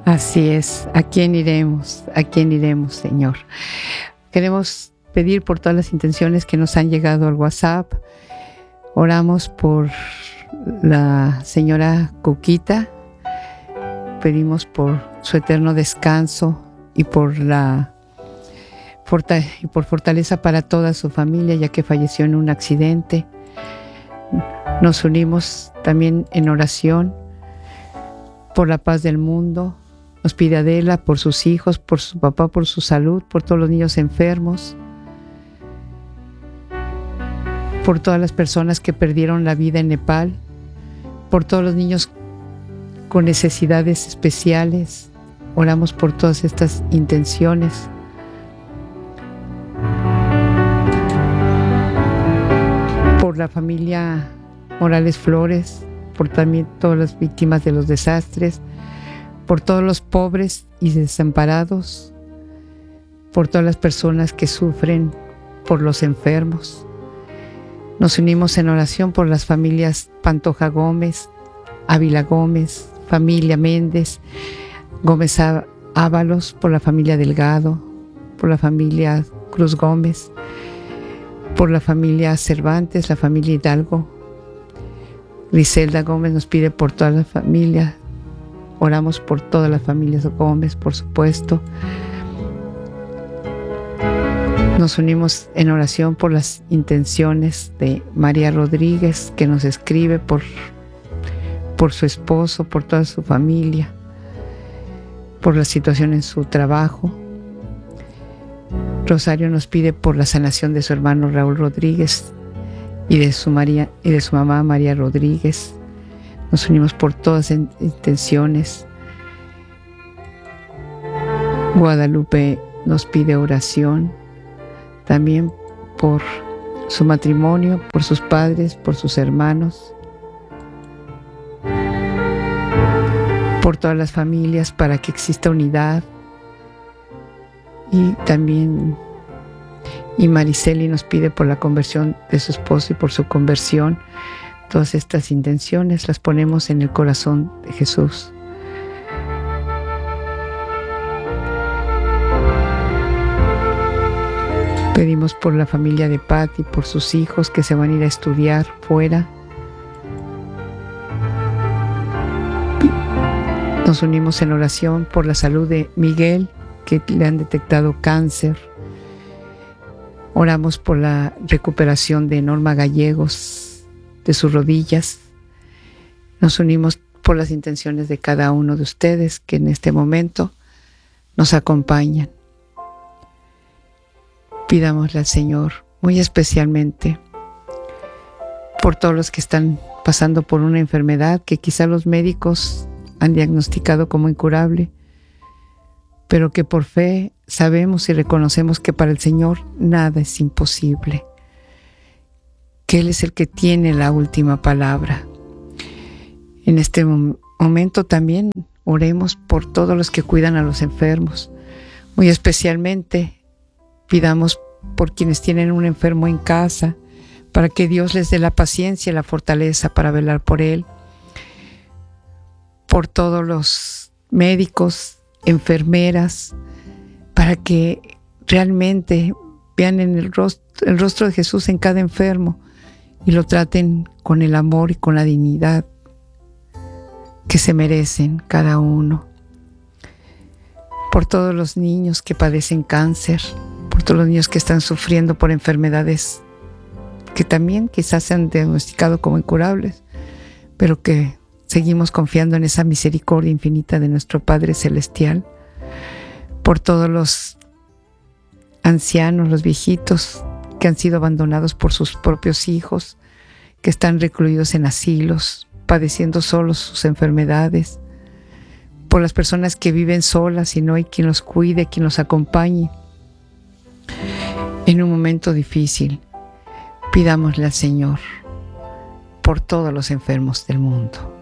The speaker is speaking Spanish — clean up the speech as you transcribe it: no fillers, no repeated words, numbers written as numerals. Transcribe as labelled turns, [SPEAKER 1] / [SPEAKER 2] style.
[SPEAKER 1] Así es. ¿A quién iremos? ¿A quién iremos, Señor? Queremos pedir por todas las intenciones que nos han llegado al WhatsApp. Oramos por la señora Cuquita. Pedimos por su eterno descanso y por fortaleza para toda su familia, ya que falleció en un accidente. Nos unimos también en oración por la paz del mundo. Nos pide Adela por sus hijos, por su papá, por su salud, por todos los niños enfermos, por todas las personas que perdieron la vida en Nepal, por todos los niños con necesidades especiales. Oramos por todas estas intenciones. Por la familia Morales Flores, por también todas las víctimas de los desastres, por todos los pobres y desamparados, por todas las personas que sufren, por los enfermos. Nos unimos en oración por las familias Pantoja Gómez, Ávila Gómez, familia Méndez, Gómez Ábalos, por la familia Delgado, por la familia Cruz Gómez, por la familia Cervantes, la familia Hidalgo. Griselda Gómez nos pide por toda la familia. Oramos por todas las familias Gómez, por supuesto. Nos unimos en oración por las intenciones de María Rodríguez, que nos escribe por su esposo, por toda su familia, por la situación en su trabajo. Rosario nos pide por la sanación de su hermano Raúl Rodríguez y de su mamá María Rodríguez. Nos unimos por todas las intenciones. Guadalupe nos pide oración también por su matrimonio, por sus padres, por sus hermanos, por todas las familias, para que exista unidad. Y Mariceli nos pide por la conversión de su esposo y por su conversión. Todas estas intenciones las ponemos en el corazón de Jesús. Pedimos por la familia de Patti, por sus hijos que se van a ir a estudiar fuera. Nos unimos en oración por la salud de Miguel, que le han detectado cáncer. Oramos por la recuperación de Norma Gallegos, de sus rodillas. Nos unimos por las intenciones de cada uno de ustedes que en este momento nos acompañan. Pidámosle al Señor muy especialmente por todos los que están pasando por una enfermedad que quizá los médicos han diagnosticado como incurable, pero que por fe sabemos y reconocemos que para el Señor nada es imposible, que Él es el que tiene la última palabra. En este momento también oremos por todos los que cuidan a los enfermos. Muy especialmente pidamos por quienes tienen un enfermo en casa, para que Dios les dé la paciencia y la fortaleza para velar por él. Por todos los médicos, enfermeras, para que realmente vean en el rostro de Jesús en cada enfermo y lo traten con el amor y con la dignidad que se merecen cada uno. Por todos los niños que padecen cáncer, por todos los niños que están sufriendo por enfermedades que también quizás se han diagnosticado como incurables, pero que seguimos confiando en esa misericordia infinita de nuestro Padre Celestial. Por todos los ancianos, los viejitos que han sido abandonados por sus propios hijos, que están recluidos en asilos, padeciendo solos sus enfermedades. Por las personas que viven solas y no hay quien los cuide, quien los acompañe en un momento difícil. Pidámosle al Señor por todos los enfermos del mundo.